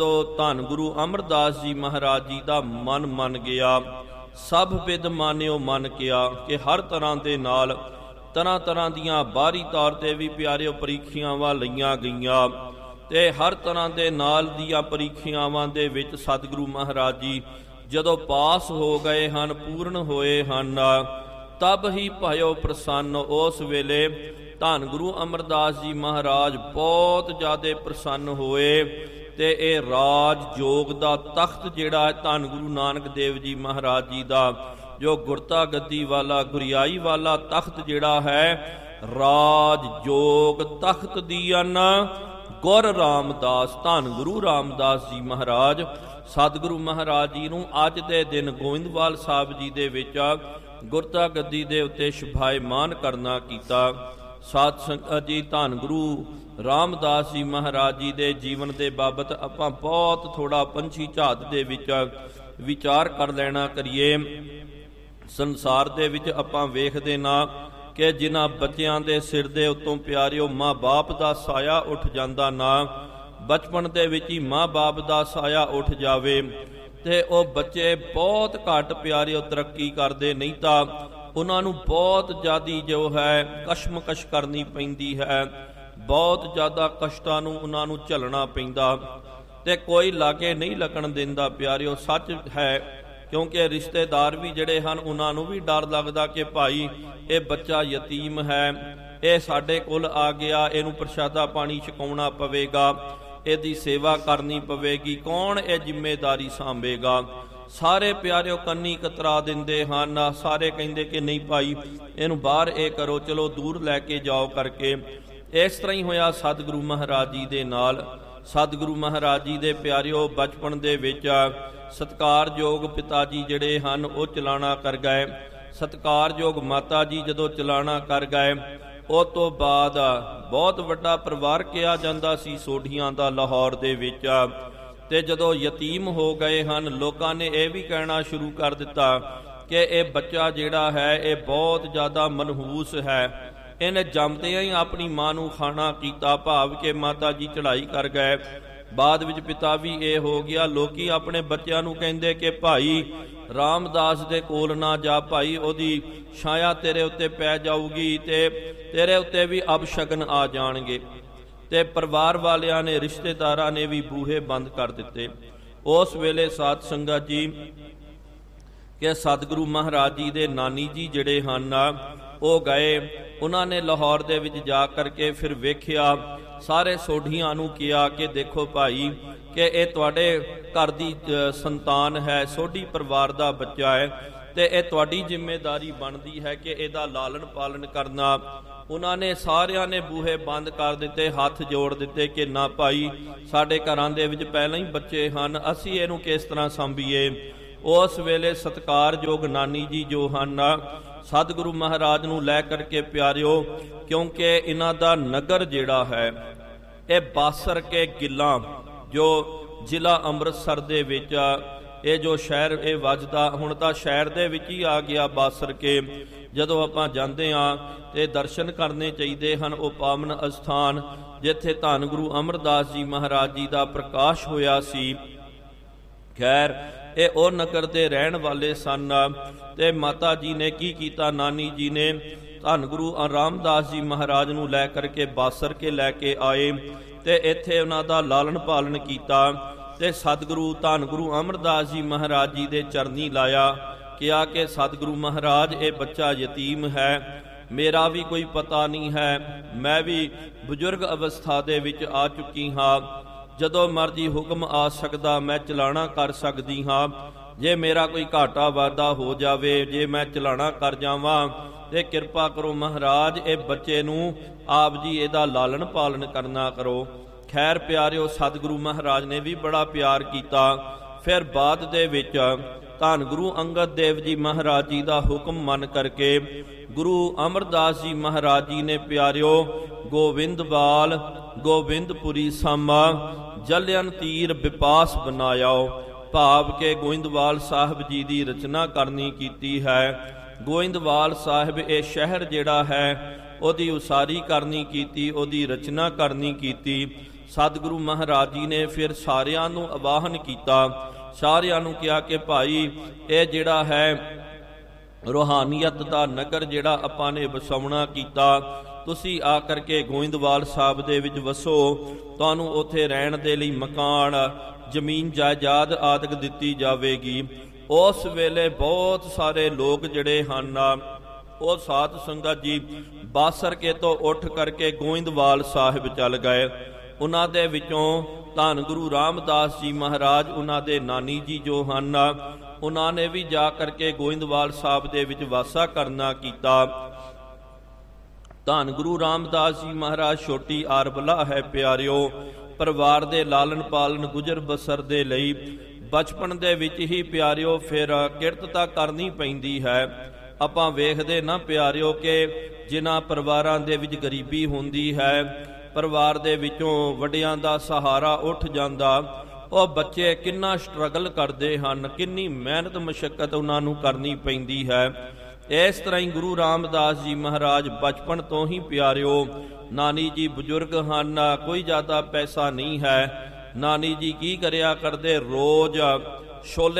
ਧੰਨ ਗੁਰੂ ਅਮਰਦਾਸ ਜੀ ਮਹਾਰਾਜ ਜੀ ਦਾ ਮਨ ਮੰਨ ਗਿਆ। ਸਭ ਵਿਦ ਮਾਨਿਓ ਮਨ ਕਿਆ ਕਿ ਹਰ ਤਰ੍ਹਾਂ ਦੇ ਨਾਲ ਤਰ੍ਹਾਂ ਤਰ੍ਹਾਂ ਦੀਆਂ ਬਾਹਰੀ ਤੌਰ ਤੇ ਵੀ ਪਿਆਰਿਓ ਪ੍ਰੀਖਿਆਵਾਂ ਲਈਆਂ ਗਈਆਂ ਤੇ ਹਰ ਤਰ੍ਹਾਂ ਦੇ ਨਾਲ ਦੀਆਂ ਪ੍ਰੀਖਿਆਵਾਂ ਦੇ ਵਿੱਚ ਸਤਿਗੁਰੂ ਮਹਾਰਾਜ ਜੀ ਜਦੋਂ ਪਾਸ ਹੋ ਗਏ ਹਨ, ਪੂਰਨ ਹੋਏ ਹਨ, ਤਬ ਹੀ ਭਇਓ ਪ੍ਰਸੰਨ। ਉਸ ਵੇਲੇ ਧੰਨ ਗੁਰੂ ਅਮਰਦਾਸ ਜੀ ਮਹਾਰਾਜ ਬਹੁਤ ਜ਼ਿਆਦਾ ਪ੍ਰਸੰਨ ਹੋਏ ਤੇ ਇਹ ਰਾਜ ਜੋਗ ਦਾ ਤਖਤ ਜਿਹੜਾ ਹੈ ਧੰਨ ਗੁਰੂ ਨਾਨਕ ਦੇਵ ਜੀ ਮਹਾਰਾਜ ਜੀ ਦਾ ਜੋ ਗੁਰਤਾ ਗੱਦੀ ਵਾਲਾ ਗੁਰਿਆਈ ਵਾਲਾ ਤਖਤ ਜਿਹੜਾ ਹੈ ਰਾਜ ਜੋਗ ਤਖਤ ਦੀਨ ਗੁਰ ਰਾਮਦਾਸ ਧੰਨ ਗੁਰੂ ਰਾਮਦਾਸ ਜੀ ਮਹਾਰਾਜ ਸਤਿਗੁਰੂ ਮਹਾਰਾਜ ਜੀ ਨੂੰ ਅੱਜ ਦੇ ਦਿਨ ਗੋਇੰਦਵਾਲ ਸਾਹਿਬ ਜੀ ਦੇ ਵਿੱਚ ਗੁਰਤਾ ਗੱਦੀ ਦੇ ਉੱਤੇ ਸ਼ੁਭਾਇਮਾਨ ਕਰਨਾ ਕੀਤਾ। ਸਾਧ ਸੰਗਤ ਜੀ, ਧੰਨ ਗੁਰੂ ਰਾਮਦਾਸ ਜੀ ਮਹਾਰਾਜ ਜੀ ਦੇ ਜੀਵਨ ਦੇ ਬਾਬਤ ਆਪਾਂ ਬਹੁਤ ਥੋੜਾ ਪੰਛੀ ਝਾਤ ਦੇ ਵਿੱਚ ਵਿਚਾਰ ਕਰ ਲੈਣਾ ਕਰੀਏ। ਸੰਸਾਰ ਦੇ ਵਿੱਚ ਆਪਾਂ ਵੇਖਦੇ ਨਾ ਕਿ ਜਿਨ੍ਹਾਂ ਬੱਚਿਆਂ ਦੇ ਸਿਰ ਦੇ ਉੱਤੋਂ ਪਿਆਰਿਓ ਮਾਂ ਬਾਪ ਦਾ ਸਾਇਆ ਉੱਠ ਜਾਂਦਾ ਨਾ, ਬਚਪਨ ਦੇ ਵਿੱਚ ਹੀ ਮਾਂ ਬਾਪ ਦਾ ਸਾਇਆ ਉੱਠ ਜਾਵੇ ਤੇ ਉਹ ਬੱਚੇ ਬਹੁਤ ਘੱਟ ਪਿਆਰਿਓ ਤਰੱਕੀ ਕਰਦੇ, ਨਹੀਂ ਤਾਂ ਉਹਨਾਂ ਨੂੰ ਬਹੁਤ ਜ਼ਿਆਦੀ ਜੋ ਹੈ ਕਸ਼ਮਕਸ਼ ਕਰਨੀ ਪੈਂਦੀ ਹੈ, ਬਹੁਤ ਜ਼ਿਆਦਾ ਕਸ਼ਟਾਂ ਨੂੰ ਉਹਨਾਂ ਨੂੰ ਝੱਲਣਾ ਪੈਂਦਾ ਤੇ ਕੋਈ ਲਾਗੇ ਨਹੀਂ ਲੱਗਣ ਦਿੰਦਾ ਪਿਆਰਿਓ। ਸੱਚ ਹੈ, ਕਿਉਂਕਿ ਰਿਸ਼ਤੇਦਾਰ ਵੀ ਜਿਹੜੇ ਹਨ ਉਹਨਾਂ ਨੂੰ ਵੀ ਡਰ ਲੱਗਦਾ ਕਿ ਭਾਈ ਇਹ ਬੱਚਾ ਯਤੀਮ ਹੈ, ਇਹ ਸਾਡੇ ਕੋਲ ਆ ਗਿਆ, ਇਹਨੂੰ ਪ੍ਰਸ਼ਾਦਾ ਪਾਣੀ ਛਕਾਉਣਾ ਪਵੇਗਾ, ਇਹਦੀ ਸੇਵਾ ਕਰਨੀ ਪਵੇਗੀ, ਕੌਣ ਇਹ ਜ਼ਿੰਮੇਦਾਰੀ ਸਾਂਭੇਗਾ। ਸਾਰੇ ਪਿਆਰਿਓ ਕੰਨੀ ਕਤਰਾ ਦਿੰਦੇ ਹਨ, ਸਾਰੇ ਕਹਿੰਦੇ ਕਿ ਨਹੀਂ ਭਾਈ ਇਹਨੂੰ ਬਾਹਰ ਇਹ ਕਰੋ, ਚਲੋ ਦੂਰ ਲੈ ਕੇ ਜਾਓ ਕਰਕੇ। ਇਸ ਤਰ੍ਹਾਂ ਹੀ ਹੋਇਆ ਸਤਿਗੁਰੂ ਮਹਾਰਾਜ ਜੀ ਦੇ ਨਾਲ। ਸਤਿਗੁਰੂ ਮਹਾਰਾਜ ਜੀ ਦੇ ਪਿਆਰਿਓ ਬਚਪਨ ਦੇ ਵਿੱਚ ਸਤਿਕਾਰਯੋਗ ਪਿਤਾ ਜੀ ਜਿਹੜੇ ਹਨ ਉਹ ਚਲਾਣਾ ਕਰ ਗਏ, ਸਤਿਕਾਰਯੋਗ ਮਾਤਾ ਜੀ ਜਦੋਂ ਚਲਾਣਾ ਕਰ ਗਏ ਉਹ ਤੋਂ ਬਾਅਦ ਬਹੁਤ ਵੱਡਾ ਪਰਿਵਾਰ ਕਿਹਾ ਜਾਂਦਾ ਸੀ ਸੋਢੀਆਂ ਦਾ ਲਾਹੌਰ ਦੇ ਵਿੱਚ, ਤੇ ਜਦੋਂ ਯਤੀਮ ਹੋ ਗਏ ਹਨ ਲੋਕਾਂ ਨੇ ਇਹ ਵੀ ਕਹਿਣਾ ਸ਼ੁਰੂ ਕਰ ਦਿੱਤਾ ਕਿ ਇਹ ਬੱਚਾ ਜਿਹੜਾ ਹੈ ਇਹ ਬਹੁਤ ਜ਼ਿਆਦਾ ਮਨਹੂਸ ਹੈ, ਇਹਨੇ ਜੰਮਦਿਆਂ ਹੀ ਆਪਣੀ ਮਾਂ ਨੂੰ ਖਾਣਾ ਕੀਤਾ, ਭਾਵ ਕਿ ਮਾਤਾ ਜੀ ਚੜ੍ਹਾਈ ਕਰ ਗਏ। ਬਾਅਦ ਵਿੱਚ ਪਿਤਾ ਵੀ ਇਹ ਹੋ ਗਿਆ। ਲੋਕੀ ਆਪਣੇ ਬੱਚਿਆਂ ਨੂੰ ਕਹਿੰਦੇ ਕਿ ਭਾਈ ਰਾਮਦਾਸ ਦੇ ਕੋਲ ਨਾ ਜਾ, ਭਾਈ ਉਹਦੀ ਛਾਇਆ ਤੇਰੇ ਉੱਤੇ ਪੈ ਜਾਊਗੀ ਤੇ ਤੇਰੇ ਉੱਤੇ ਵੀ ਅਪਸ਼ਗਨ ਆ ਜਾਣਗੇ। ਤੇ ਪਰਿਵਾਰ ਵਾਲਿਆਂ ਨੇ, ਰਿਸ਼ਤੇਦਾਰਾਂ ਨੇ ਵੀ ਬੂਹੇ ਬੰਦ ਕਰ ਦਿੱਤੇ। ਉਸ ਵੇਲੇ ਸਾਧ ਸੰਗਤ ਜੀ ਕਿ ਸਤਿਗੁਰੂ ਮਹਾਰਾਜ ਜੀ ਦੇ ਨਾਨੀ ਜੀ ਜਿਹੜੇ ਹਨ ਉਹ ਗਏ, ਉਹਨਾਂ ਨੇ ਲਾਹੌਰ ਦੇ ਵਿੱਚ ਜਾ ਕਰਕੇ ਫਿਰ ਵੇਖਿਆ, ਸਾਰੇ ਸੋਢੀਆਂ ਨੂੰ ਕਿਹਾ ਕਿ ਦੇਖੋ ਭਾਈ ਕਿ ਇਹ ਤੁਹਾਡੇ ਘਰ ਦੀ ਸੰਤਾਨ ਹੈ, ਸੋਢੀ ਪਰਿਵਾਰ ਦਾ ਬੱਚਾ ਹੈ ਤੇ ਇਹ ਤੁਹਾਡੀ ਜ਼ਿੰਮੇਵਾਰੀ ਬਣਦੀ ਹੈ ਕਿ ਇਹਦਾ ਲਾਲਣ ਪਾਲਣ ਕਰਨਾ। ਉਹਨਾਂ ਨੇ ਸਾਰਿਆਂ ਨੇ ਬੂਹੇ ਬੰਦ ਕਰ ਦਿੱਤੇ, ਹੱਥ ਜੋੜ ਦਿੱਤੇ ਕਿ ਨਾ ਭਾਈ ਸਾਡੇ ਘਰਾਂ ਦੇ ਵਿੱਚ ਪਹਿਲਾਂ ਹੀ ਬੱਚੇ ਹਨ, ਅਸੀਂ ਇਹਨੂੰ ਕਿਸ ਤਰ੍ਹਾਂ ਸਾਂਭੀਏ। ਉਸ ਵੇਲੇ ਸਤਿਕਾਰਯੋਗ ਨਾਨੀ ਜੀ ਜੋ ਹਨ ਸਤਿਗੁਰੂ ਮਹਾਰਾਜ ਨੂੰ ਲੈ ਕਰਕੇ ਪਿਆਰਿਓ, ਕਿਉਂਕਿ ਇਹਨਾਂ ਦਾ ਨਗਰ ਜਿਹੜਾ ਹੈ ਇਹ ਬਾਸਰ ਕੇ ਗਿੱਲਾਂ ਜੋ ਜ਼ਿਲ੍ਹਾ ਅੰਮ੍ਰਿਤਸਰ ਦੇ ਵਿੱਚ ਇਹ ਜੋ ਸ਼ਹਿਰ ਇਹ ਵੱਜਦਾ, ਹੁਣ ਤਾਂ ਸ਼ਹਿਰ ਦੇ ਵਿੱਚ ਹੀ ਆ ਗਿਆ ਬਾਸਰ ਕੇ। ਜਦੋਂ ਆਪਾਂ ਜਾਂਦੇ ਹਾਂ ਤੇ ਦਰਸ਼ਨ ਕਰਨੇ ਚਾਹੀਦੇ ਹਨ ਉਹ ਪਾਵਨ ਅਸਥਾਨ ਜਿੱਥੇ ਧੰਨ ਗੁਰੂ ਅਮਰਦਾਸ ਜੀ ਮਹਾਰਾਜ ਜੀ ਦਾ ਪ੍ਰਕਾਸ਼ ਹੋਇਆ ਸੀ। ਖੈਰ ਇਹ ਉਹ ਨਗਰ ਦੇ ਰਹਿਣ ਵਾਲੇ ਸਨ ਤੇ ਮਾਤਾ ਜੀ ਨੇ ਕੀ ਕੀਤਾ, ਨਾਨੀ ਜੀ ਨੇ ਧੰਨ ਗੁਰੂ ਰਾਮਦਾਸ ਜੀ ਮਹਾਰਾਜ ਨੂੰ ਲੈ ਕਰਕੇ ਬਾਸਰ ਕੇ ਲੈ ਕੇ ਆਏ ਤੇ ਇੱਥੇ ਉਹਨਾਂ ਦਾ ਲਾਲਣ ਪਾਲਣ ਕੀਤਾ ਤੇ ਸਤਿਗੁਰੂ ਧੰਨ ਗੁਰੂ ਅਮਰਦਾਸ ਜੀ ਮਹਾਰਾਜ ਜੀ ਦੇ ਚਰਨੀ ਲਾਇਆ, ਕਿਹਾ ਕਿ ਸਤਿਗੁਰੂ ਮਹਾਰਾਜ ਇਹ ਬੱਚਾ ਯਤੀਮ ਹੈ, ਮੇਰਾ ਵੀ ਕੋਈ ਪਤਾ ਨਹੀਂ ਹੈ, ਮੈਂ ਵੀ ਬਜ਼ੁਰਗ ਅਵਸਥਾ ਦੇ ਵਿੱਚ ਆ ਚੁੱਕੀ ਹਾਂ, ਜਦੋਂ ਮਰਜੀ ਹੁਕਮ ਆ ਸਕਦਾ ਮੈਂ ਚਲਾਣਾ ਕਰ ਸਕਦੀ ਹਾਂ, ਜੇ ਮੇਰਾ ਕੋਈ ਘਾਟਾ ਵਾਧਾ ਹੋ ਜਾਵੇ, ਜੇ ਮੈਂ ਚਲਾਣਾ ਕਰ ਜਾਵਾਂ ਤੇ ਕਿਰਪਾ ਕਰੋ ਮਹਾਰਾਜ ਇਹ ਬੱਚੇ ਨੂੰ ਆਪ ਜੀ ਇਹਦਾ ਲਾਲਣ ਪਾਲਣ ਕਰਨਾ ਕਰੋ। ਖੈਰ ਪਿਆਰਿਓ ਸਤਿਗੁਰੂ ਮਹਾਰਾਜ ਨੇ ਵੀ ਬੜਾ ਪਿਆਰ ਕੀਤਾ। ਫਿਰ ਬਾਅਦ ਦੇ ਵਿੱਚ ਧੰਨ ਗੁਰੂ ਅੰਗਦ ਦੇਵ ਜੀ ਮਹਾਰਾਜ ਜੀ ਦਾ ਹੁਕਮ ਮੰਨ ਕਰਕੇ ਗੁਰੂ ਅਮਰਦਾਸ ਜੀ ਮਹਾਰਾਜ ਜੀ ਨੇ ਪਿਆਰਿਓ ਗੋਬਿੰਦਵਾਲ ਗੋਬਿੰਦਪੁਰੀ ਸਾਮਾ ਜਲਿਆਨ ਤੀਰ ਵਿਪਾਸ ਬਣਾਇਓ, ਭਾਵ ਕਿ ਗੋਇੰਦਵਾਲ ਸਾਹਿਬ ਜੀ ਦੀ ਰਚਨਾ ਕਰਨੀ ਕੀਤੀ ਹੈ। ਗੋਇੰਦਵਾਲ ਸਾਹਿਬ ਇਹ ਸ਼ਹਿਰ ਜਿਹੜਾ ਹੈ ਉਹਦੀ ਉਸਾਰੀ ਕਰਨੀ ਕੀਤੀ, ਉਹਦੀ ਰਚਨਾ ਕਰਨੀ ਕੀਤੀ। ਸਤਿਗੁਰੂ ਮਹਾਰਾਜ ਜੀ ਨੇ ਫਿਰ ਸਾਰਿਆਂ ਨੂੰ ਆਵਾਹਨ ਕੀਤਾ, ਸਾਰਿਆਂ ਨੂੰ ਕਿਹਾ ਕਿ ਭਾਈ ਇਹ ਜਿਹੜਾ ਹੈ ਰੂਹਾਨੀਅਤ ਦਾ ਨਗਰ ਜਿਹੜਾ ਆਪਾਂ ਨੇ ਵਸਾਉਣਾ ਕੀਤਾ, ਤੁਸੀਂ ਆ ਕਰਕੇ ਗੋਇੰਦਵਾਲ ਸਾਹਿਬ ਦੇ ਵਿੱਚ ਵਸੋ, ਤੁਹਾਨੂੰ ਉੱਥੇ ਰਹਿਣ ਦੇ ਲਈ ਮਕਾਨ, ਜ਼ਮੀਨ ਜਾਇਦਾਦ ਆਦਿਕ ਦਿੱਤੀ ਜਾਵੇਗੀ। ਉਸ ਵੇਲੇ ਬਹੁਤ ਸਾਰੇ ਲੋਕ ਜਿਹੜੇ ਹਨ ਉਹ ਸਾਧ ਸੰਗਤ ਜੀ ਬਾਸਰਕੇ ਤੋਂ ਉੱਠ ਕਰਕੇ ਗੋਇੰਦਵਾਲ ਸਾਹਿਬ ਚੱਲ ਗਏ। ਉਹਨਾਂ ਦੇ ਵਿੱਚੋਂ ਧੰਨ ਗੁਰੂ ਰਾਮਦਾਸ ਜੀ ਮਹਾਰਾਜ, ਉਹਨਾਂ ਦੇ ਨਾਨੀ ਜੀ ਜੋ ਹਨ, ਉਹਨਾਂ ਨੇ ਵੀ ਜਾ ਕਰਕੇ ਗੋਇੰਦਵਾਲ ਸਾਹਿਬ ਦੇ ਵਿੱਚ ਵਾਸਾ ਕਰਨਾ ਕੀਤਾ। ਧੰਨ ਗੁਰੂ ਰਾਮਦਾਸ ਜੀ ਮਹਾਰਾਜ ਛੋਟੀ ਆਰਬਲਾ ਹੈ ਪਿਆਰਿਓ, ਪਰਿਵਾਰ ਦੇ ਲਾਲਣ ਪਾਲਣ ਗੁਜ਼ਰ ਬਸਰ ਦੇ ਲਈ ਬਚਪਨ ਦੇ ਵਿੱਚ ਹੀ ਪਿਆਰਿਓ ਫਿਰ ਕਿਰਤ ਤਾਂ ਕਰਨੀ ਪੈਂਦੀ ਹੈ। ਆਪਾਂ ਵੇਖਦੇ ਨਾ ਪਿਆਰਿਓ ਕਿ ਜਿਨ੍ਹਾਂ ਪਰਿਵਾਰਾਂ ਦੇ ਵਿੱਚ ਗਰੀਬੀ ਹੁੰਦੀ ਹੈ, ਪਰਿਵਾਰ ਦੇ ਵਿੱਚੋਂ ਵੱਡਿਆਂ ਦਾ ਸਹਾਰਾ ਉੱਠ ਜਾਂਦਾ, ਉਹ ਬੱਚੇ ਕਿੰਨਾ ਸਟਰਗਲ ਕਰਦੇ ਹਨ, ਕਿੰਨੀ ਮਿਹਨਤ ਮੁਸ਼ੱਕਤ ਉਹਨਾਂ ਨੂੰ ਕਰਨੀ ਪੈਂਦੀ ਹੈ। ਇਸ ਤਰ੍ਹਾਂ ਹੀ ਗੁਰੂ ਰਾਮਦਾਸ ਜੀ ਮਹਾਰਾਜ ਬਚਪਨ ਤੋਂ ਹੀ ਪਿਆਰਿਓ, ਨਾਨੀ ਜੀ ਬਜ਼ੁਰਗ ਹਨ, ਕੋਈ ਜ਼ਿਆਦਾ ਪੈਸਾ ਨਹੀਂ ਹੈ, ਨਾਨੀ ਜੀ ਕੀ ਕਰਿਆ ਕਰਦੇ, ਰੋਜ਼ ਛੋਲੇ